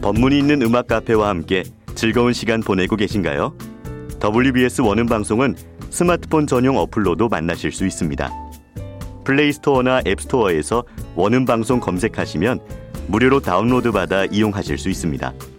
법문이 있는 음악 카페와 함께 즐거운 시간 보내고 계신가요? WBS 원음 방송은 스마트폰 전용 어플로도 만나실 수 있습니다. 플레이스토어나 앱스토어에서 원음 방송 검색하시면 무료로 다운로드 받아 이용하실 수 있습니다.